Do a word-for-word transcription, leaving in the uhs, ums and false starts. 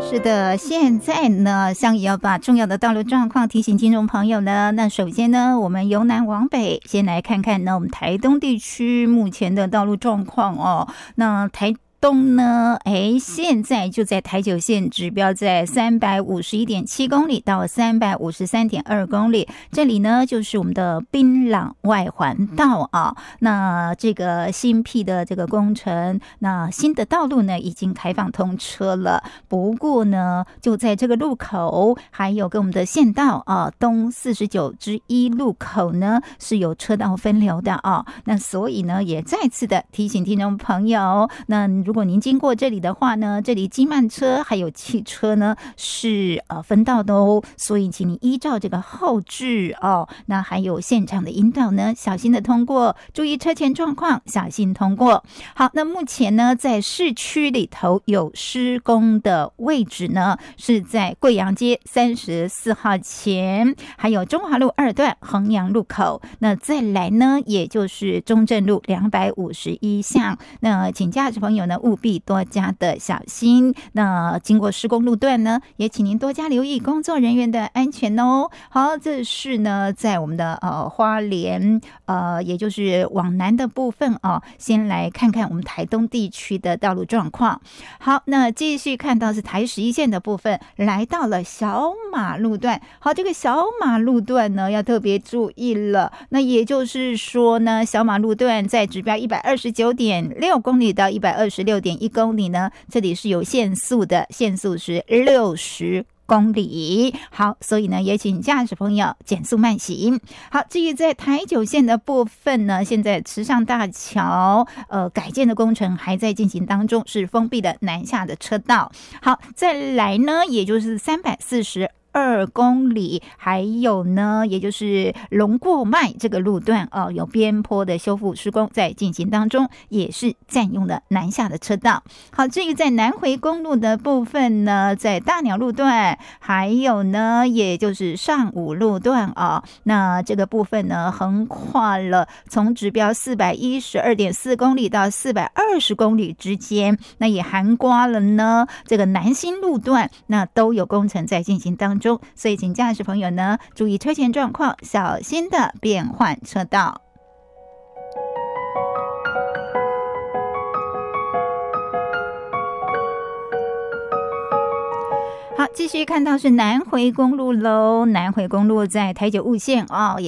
是的，现在呢，像也要把重要的道路状况提醒听众朋友呢。那首先呢，我们由南往北，先来看看呢，我们台东地区目前的道路状况哦。那台东呢，哎，现在就在台九线，指标在三百五十一点七公里到三百五十三点二公里，这里呢就是我们的槟榔外环道啊。那这个新辟的这个工程，那新的道路呢已经开放通车了。不过呢，就在这个路口，还有跟我们的县道啊，东四十九之一路口呢是有车道分流的啊。那所以呢，也再次的提醒听众朋友，那如果您经过这里的话呢，这里机慢车还有汽车呢是呃分道的哦，所以请你依照这个后置哦，那还有现场的引导呢，小心的通过，注意车前状况，小心通过。好，那目前呢，在市区里头有施工的位置呢，是在贵阳街三十四号前，还有中华路二段衡阳路口。那再来呢，也就是中正路两百五十一巷。那请驾驶朋友呢，务必多加的小心。那经过施工路段呢，也请您多加留意工作人员的安全哦。好，这是呢，在我们的呃花莲呃，也就是往南的部分哦。先来看看我们台东地区的道路状况。好，那继续看到是台十一线的部分，来到了小马路段。好，这个小马路段呢，要特别注意了。那也就是说呢，小马路段在指标一百二十九点六公里到一百二十六点一公里呢，这里是有限速的，限速是六十公里。好，所以呢，也请驾驶朋友减速慢行。好，至于在台九线的部分呢，现在池上大桥呃改建的工程还在进行当中，是封闭的南下的车道。好，再来呢，也就是三百四十二公里，还有呢，也就是龙过脉这个路段哦，有边坡的修复施工在进行当中，也是占用了南下的车道。好，至于在南回公路的部分呢，在大鸟路段，还有呢，也就是上武路段啊、哦，那这个部分呢，横跨了从指标四百一十二点四公里到四百二十公里之间，那也涵盖了呢这个南新路段，那都有工程在进行当中。中，所以请驾驶朋友呢注意车前状况，小心的变换车道。好，继续看到是南回公路喽，南回公路在台九雾线哦。